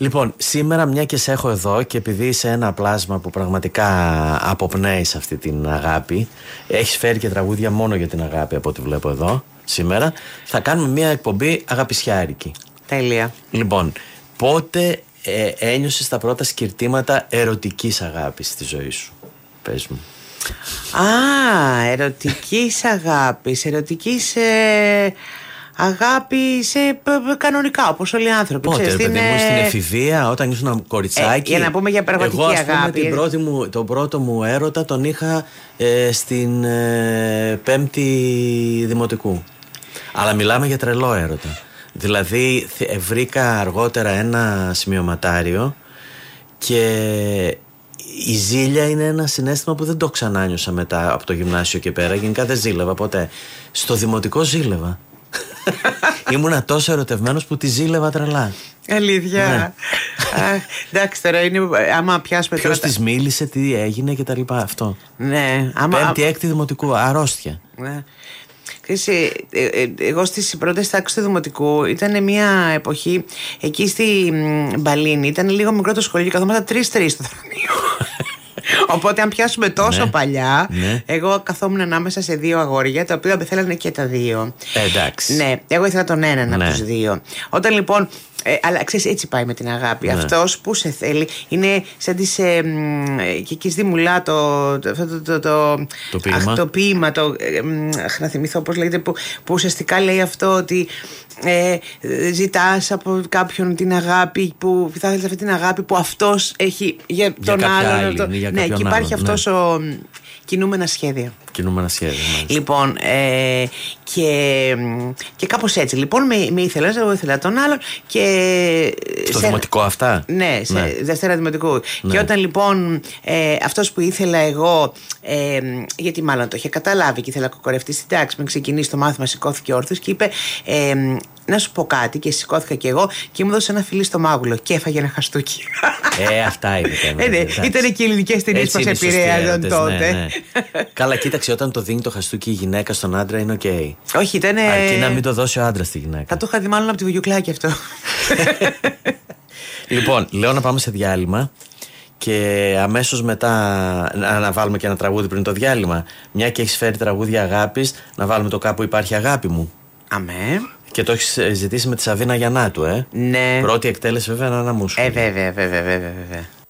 Λοιπόν, σήμερα μια και σε έχω εδώ και επειδή είσαι ένα πλάσμα που πραγματικά αποπνέεις αυτή την αγάπη, έχεις φέρει και τραγούδια μόνο για την αγάπη από ό,τι βλέπω εδώ σήμερα, θα κάνουμε μια εκπομπή αγαπησιάρικη. Τέλεια. Λοιπόν, πότε ένιωσες τα πρώτα σκυρτήματα ερωτικής αγάπης στη ζωή σου? Πες μου. Ερωτικής αγάπης. Ερωτικής αγάπης κανονικά, όπως όλοι οι άνθρωποι. Πότε, παιδί μου, στην εφηβεία, όταν ήσουν κοριτσάκι? Για να πούμε για πραγματική αγάπη. Τον πρώτο μου έρωτα τον είχα στην πέμπτη δημοτικού. Αλλά μιλάμε για τρελό έρωτα. Δηλαδή βρήκα αργότερα ένα σημειωματάριο και η ζήλια είναι ένα συναίσθημα που δεν το ξανάνιωσα μετά από το γυμνάσιο και πέρα. Γενικά δεν ζήλευα ποτέ. Στο δημοτικό ζήλευα. Ήμουνα τόσο ερωτευμένος που τη ζήλευα τρελά. Αλήθεια. Ναι. Εντάξει, τώρα είναι. Άμα πιάσουμε. Ποιος της μίλησε, τι έγινε και τα λοιπά. Αυτό. Ναι. Πέμπτη, έκτη δημοτικού. Αρρώστια. Ναι. Εγώ στις πρώτες τάξεις του δημοτικού ήταν μια εποχή εκεί στη Μπαλίνη. Ήταν λίγο μικρό το σχολείο και καθόμασταν 3-3 στο δρομείο. Οπότε αν πιάσουμε τόσο παλιά, εγώ καθόμουν ανάμεσα σε δύο αγόρια τα οποία με θέλανε και τα δύο. Εντάξει. Ναι, εγώ ήθελα τον έναν από τους δύο. Όταν λοιπόν. Αλλά ξέρεις, έτσι πάει με την αγάπη. Αυτός που σε θέλει είναι σαν τις. Και εκεί στη Μουλά το ποίημα. Να θυμηθώ πώς λέγεται. Που ουσιαστικά λέει αυτό ότι ζητάς από κάποιον την αγάπη που θα θέλεις αυτή την αγάπη που αυτός έχει για τον άλλον. Ναι, και υπάρχει αυτός ο. Κινούμενα σχέδια. Λοιπόν, και κάπως έτσι. Λοιπόν, με ήθελες, εγώ ήθελα τον άλλον. Στο δημοτικό αυτά? Ναι, σε Δευτέρα δημοτικού. Και όταν λοιπόν αυτός που ήθελα εγώ, γιατί μάλλον το είχε καταλάβει και ήθελα να κοκορευτεί στην τάξη, με ξεκινήσει το μάθημα, σηκώθηκε όρθιος και είπε. Να σου πω κάτι, και σηκώθηκα κι εγώ και μου έδωσε ένα φιλί στο μάγουλο και έφαγε ένα χαστούκι. Αυτά είναι. Ήταν και οι ελληνικές ταινίες που σε επηρέαζαν τότε. Ναι. Καλά, κοίταξε, όταν το δίνει το χαστούκι η γυναίκα στον άντρα είναι οκ. Όχι, ήταν. Αρκεί να μην το δώσει ο άντρας στη γυναίκα. Θα το είχα δει μάλλον από τη Βουγιουκλάκη αυτό. Λοιπόν, λέω να πάμε σε διάλειμμα. Και αμέσως μετά να βάλουμε και ένα τραγούδι πριν το διάλειμμα. Μια και έχεις φέρει τραγούδια αγάπης, να βάλουμε το Κάπου υπάρχει αγάπη μου. Αμέ. Και το έχεις ζητήσει με τη Σαβίνα Γιαννάτου, Ναι. Πρώτη εκτέλεση βέβαια, Νάνα Μουσου. Βέβαια.